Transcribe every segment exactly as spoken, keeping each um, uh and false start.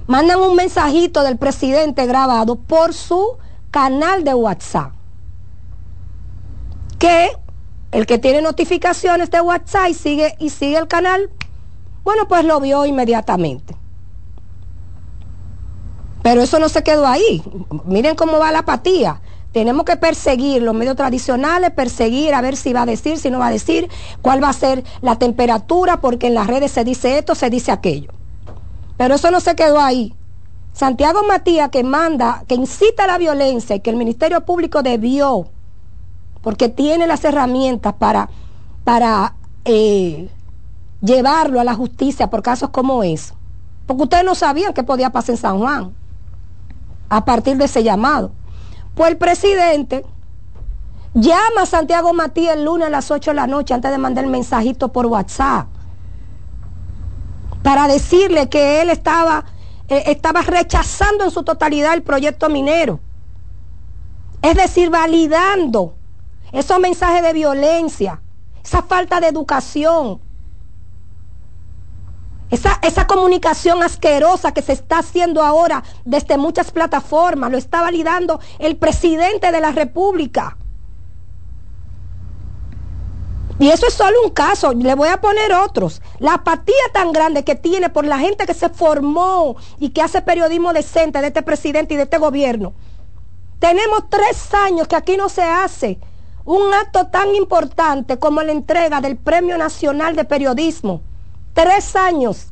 mandan un mensajito del presidente grabado por su canal de WhatsApp, que el que tiene notificaciones de WhatsApp y sigue, y sigue el canal, bueno, pues lo vio inmediatamente. Pero eso no se quedó ahí. Miren cómo va la apatía. Tenemos que perseguir los medios tradicionales, perseguir a ver si va a decir, si no va a decir, cuál va a ser la temperatura, porque en las redes se dice esto, se dice aquello. Pero eso no se quedó ahí. Santiago Matías, que manda, que incita a la violencia y que el Ministerio Público debió, porque tiene las herramientas para, para eh, llevarlo a la justicia por casos como eso. Porque ustedes no sabían qué podía pasar en San Juan a partir de ese llamado. Pues el presidente llama a Santiago Matías el lunes a las ocho de la noche antes de mandar el mensajito por WhatsApp para decirle que él estaba, eh, estaba rechazando en su totalidad el proyecto minero. Es decir, validando esos mensajes de violencia, esa falta de educación, esa, esa comunicación asquerosa que se está haciendo ahora desde muchas plataformas. Lo está validando el presidente de la República. Y eso es solo un caso, le voy a poner otros. La apatía tan grande que tiene por la gente que se formó y que hace periodismo decente de este presidente y de este gobierno. Tenemos tres años que aquí no se hace un acto tan importante como la entrega del Premio Nacional de Periodismo. Tres años.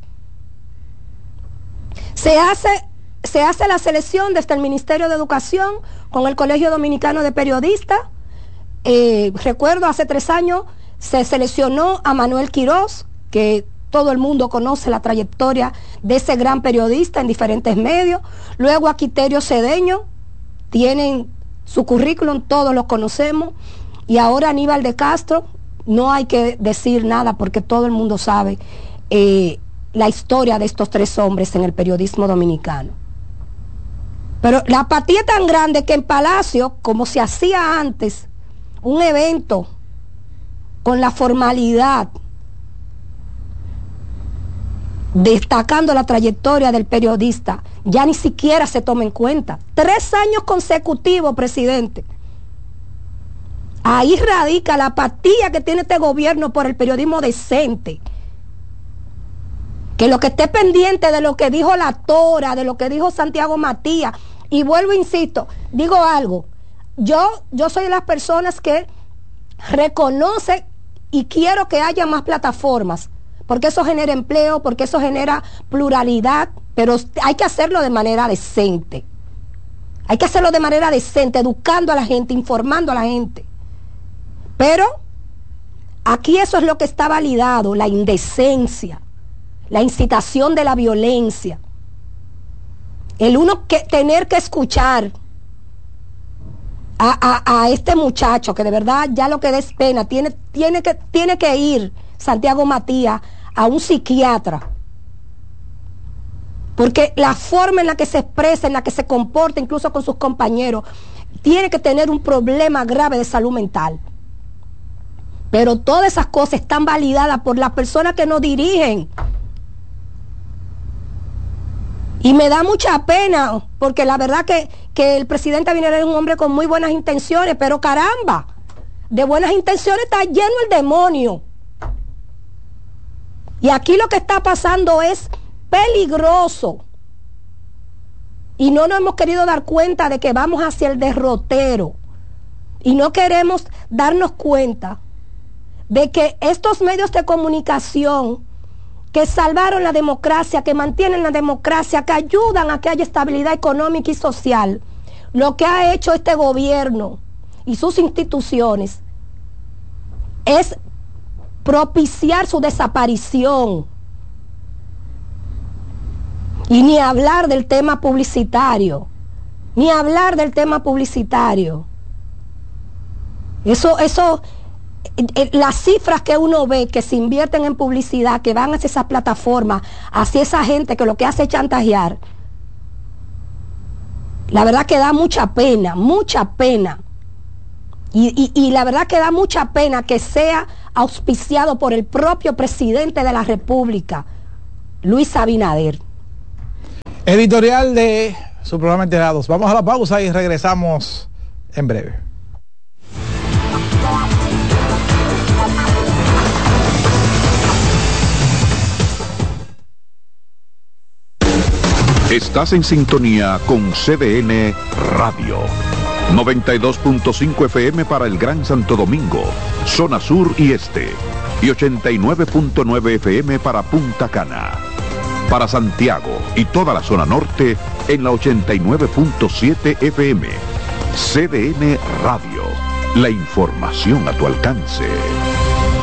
Se hace, se hace la selección desde el Ministerio de Educación con el Colegio Dominicano de Periodistas. Eh, recuerdo, hace tres años se seleccionó a Manuel Quirós, que todo el mundo conoce la trayectoria de ese gran periodista en diferentes medios. Luego a Quiterio Cedeño, tienen su currículum, todos los conocemos. Y ahora Aníbal de Castro, no hay que decir nada porque todo el mundo sabe eh, la historia de estos tres hombres en el periodismo dominicano. Pero la apatía es tan grande que en Palacio, como se hacía antes, un evento con la formalidad, destacando la trayectoria del periodista, ya ni siquiera se toma en cuenta. Tres años consecutivos, presidente. Ahí radica la apatía que tiene este gobierno por el periodismo decente. Que lo que esté pendiente de lo que dijo la Tora, de lo que dijo Santiago Matías, y vuelvo, insisto, digo algo, yo, yo soy de las personas que reconoce y quiero que haya más plataformas, porque eso genera empleo, porque eso genera pluralidad, pero hay que hacerlo de manera decente. Hay que hacerlo de manera decente, educando a la gente, informando a la gente. Pero aquí eso es lo que está validado, la indecencia, la incitación de la violencia. El uno que tener que escuchar a, a, a este muchacho, que de verdad ya lo que da es pena, tiene, tiene, que, tiene que ir Santiago Matías a un psiquiatra. Porque la forma en la que se expresa, en la que se comporta, incluso con sus compañeros, tiene que tener un problema grave de salud mental. Pero todas esas cosas están validadas por las personas que nos dirigen. Y me da mucha pena, porque la verdad que, que el presidente Abinader es un hombre con muy buenas intenciones, pero caramba, de buenas intenciones está lleno el demonio. Y aquí lo que está pasando es peligroso. Y no nos hemos querido dar cuenta de que vamos hacia el derrotero. Y no queremos darnos cuenta de que estos medios de comunicación que salvaron la democracia, que mantienen la democracia, que ayudan a que haya estabilidad económica y social, lo que ha hecho este gobierno y sus instituciones es propiciar su desaparición. Y ni hablar del tema publicitario, ni hablar del tema publicitario. Eso, eso, las cifras que uno ve que se invierten en publicidad, que van hacia esas plataformas, hacia esa gente que lo que hace es chantajear, la verdad que da mucha pena, mucha pena. Y, y, y la verdad que da mucha pena que sea auspiciado por el propio presidente de la República, Luis Abinader. editorial de su programa Enterados. Vamos a la pausa y regresamos en breve. Estás en sintonía con C D N Radio. noventa y dos punto cinco F M para el Gran Santo Domingo, zona sur y este. Y ochenta y nueve punto nueve F M para Punta Cana. Para Santiago y toda la zona norte en la ochenta y nueve punto siete F M. C D N Radio. La información a tu alcance.